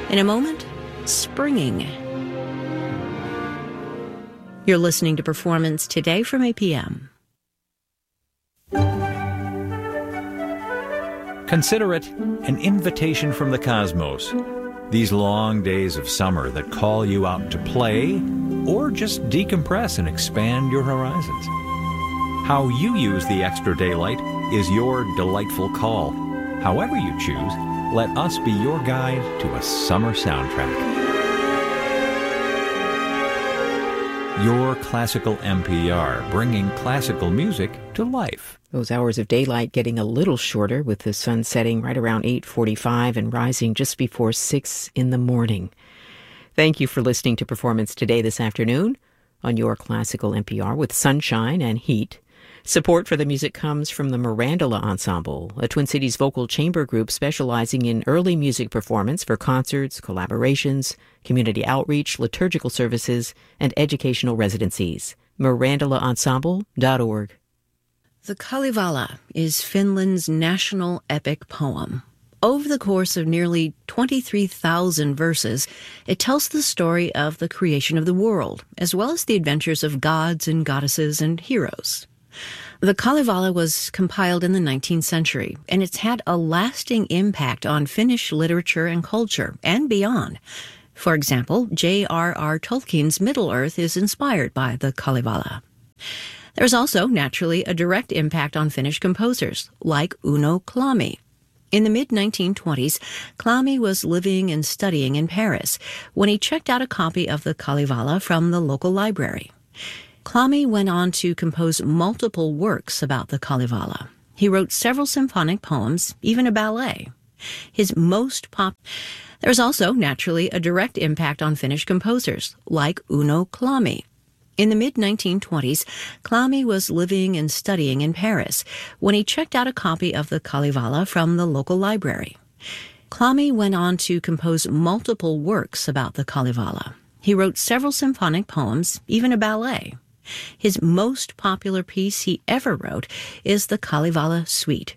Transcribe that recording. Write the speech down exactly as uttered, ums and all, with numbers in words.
In a moment, springing. You're listening to Performance Today from A P M. Consider it an invitation from the cosmos. These long days of summer that call you out to play or just decompress and expand your horizons. How you use the extra daylight is your delightful call. However you choose, let us be your guide to a summer soundtrack. Your Classical N P R, bringing classical music to life. Those hours of daylight getting a little shorter, with the sun setting right around eight forty-five and rising just before six in the morning. Thank you for listening to Performance Today this afternoon on Your Classical N P R with sunshine and heat. Support for the music comes from the Mirandola Ensemble, a Twin Cities vocal chamber group specializing in early music performance for concerts, collaborations, community outreach, liturgical services, and educational residencies. Mirandola Ensemble dot org. The Kalevala is Finland's national epic poem. Over the course of nearly twenty-three thousand verses, it tells the story of the creation of the world, as well as the adventures of gods and goddesses and heroes. The Kalevala was compiled in the nineteenth century, and it's had a lasting impact on Finnish literature and culture, and beyond. For example, J R R Tolkien's Middle-earth is inspired by the Kalevala. There's also, naturally, a direct impact on Finnish composers, like Uno Klami. In the mid nineteen twenties, Klami was living and studying in Paris when he checked out a copy of the Kalevala from the local library. Klami went on to compose multiple works about the Kalevala. He wrote several symphonic poems, even a ballet. His most pop... There's also, naturally, a direct impact on Finnish composers, like Uno Klami. In the mid nineteen twenties, Klami was living and studying in Paris when he checked out a copy of the Kalevala from the local library. Klami went on to compose multiple works about the Kalevala. He wrote several symphonic poems, even a ballet. His most popular piece he ever wrote is the Kalevala Suite.